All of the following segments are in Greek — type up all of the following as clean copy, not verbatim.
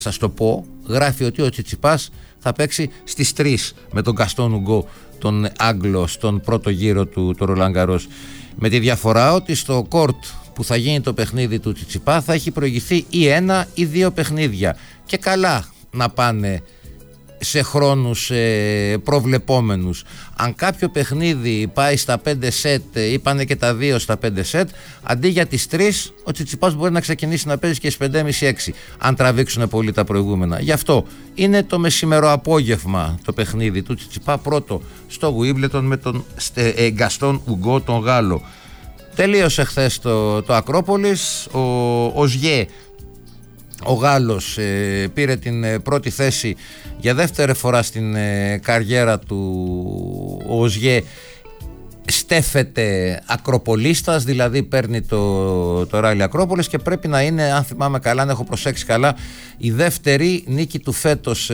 σας το πω, γράφει ότι ο Τσιτσιπάς θα παίξει στις 3 με τον Γκαστόν Ουγκό, τον Άγγλο, στον πρώτο γύρο του Ρολάν Γκαρός. Με τη διαφορά ότι στο κόρτ που θα γίνει το παιχνίδι του Τσιτσιπά θα έχει προηγηθεί ή 1 ή 2 παιχνίδια. Και καλά να πάνε σε χρόνους προβλεπόμενους. Αν κάποιο παιχνίδι πάει στα 5 σετ ή πάνε και τα 2 στα 5 σετ, αντί για τις 3 ο Τσιτσιπάς μπορεί να ξεκινήσει να παίζει και στις 5,5-6 αν τραβήξουν πολύ τα προηγούμενα. Γι' αυτό είναι το μεσημεροαπόγευμα το παιχνίδι του Τσιτσιπά, πρώτο στο Wimbledon με τον Γκαστόν Ουγκό, τον Γάλλο. Τελείωσε χθες το Ακρόπολης. Ο Ζιέ, ο Γάλλος, πήρε την πρώτη θέση για δεύτερη φορά στην καριέρα του. Ο Ζιέ στέφεται ακροπολίστας, δηλαδή παίρνει το ράλι Ακρόπολης και πρέπει να είναι, αν θυμάμαι καλά, αν έχω προσέξει καλά, η δεύτερη νίκη του φέτος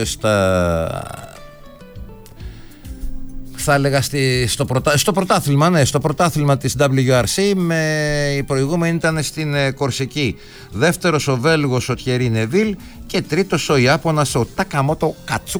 θα έλεγα στο πρωτάθλημα, ναι, στο πρωτάθλημα της WRC. Η προηγούμενη ήταν στην Κορσική. Δεύτερος ο Βέλγος ο Τιερί Νεβίλ και τρίτος ο Ιάπωνας ο Τακαμότο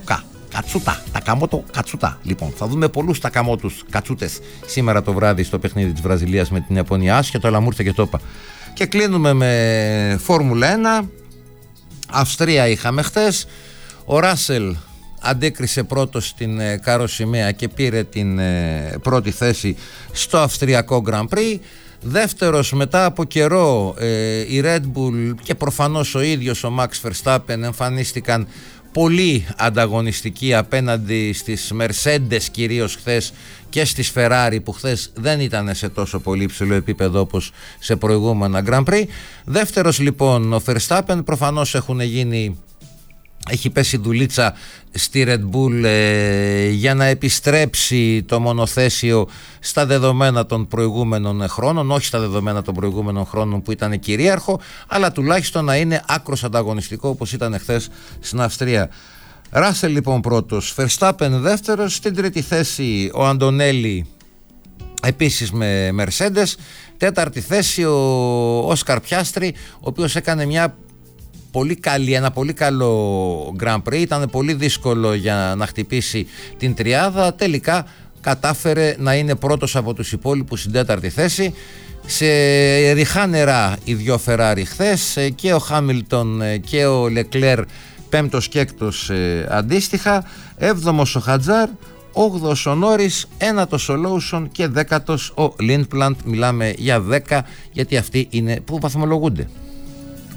Κατσούτα. Λοιπόν, θα δούμε πολλούς Τακαμότους Κατσούτες σήμερα το βράδυ στο παιχνίδι της Βραζιλίας με την Ιαπωνία. Άσχετο, αλλά μου ήρθε και το είπα. Και κλείνουμε με Φόρμουλα 1. Αυστρία είχαμε χθες. Ο Ράσελ αντίκρισε πρώτος στην καροσημαία και πήρε την πρώτη θέση στο Αυστριακό Grand Prix. Δεύτερος μετά από καιρό η Red Bull και προφανώς ο ίδιος ο Max Verstappen εμφανίστηκαν πολύ ανταγωνιστικοί απέναντι στις Mercedes κυρίως χθες και στις Ferrari που χθες δεν ήταν σε τόσο πολύ υψηλό επίπεδο όπως σε προηγούμενα Grand Prix. Δεύτερος λοιπόν ο Verstappen, προφανώς έχει πέσει δουλίτσα στη Red Bull για να επιστρέψει το μονοθέσιο στα δεδομένα των προηγούμενων χρόνων, όχι στα δεδομένα των προηγούμενων χρόνων που ήταν κυρίαρχο, αλλά τουλάχιστον να είναι άκρος ανταγωνιστικό όπως ήταν χθες στην Αυστρία. Ράσελ λοιπόν πρώτος, Verstappen δεύτερος, στην τρίτη θέση ο Αντωνέλη επίσης με Mercedes, τέταρτη θέση ο Όσκαρ Πιάστρι, ο οποίος έκανε ένα πολύ καλό Grand Prix. Ήταν πολύ δύσκολο για να χτυπήσει την τριάδα. Τελικά κατάφερε να είναι πρώτος από τους υπόλοιπους στην τέταρτη θέση. Σε ριχά νερά οι δυο Ferrari χθες, και ο Χάμιλτον και ο Λεκλέρ πέμπτος και έκτος αντίστοιχα. Έβδομος ο Χατζάρ, 8ος ο Νόρις, 9ος ο Λόουσον και 10ος ο Λίντπλαντ. Μιλάμε για 10 γιατί αυτοί είναι που βαθμολογούνται.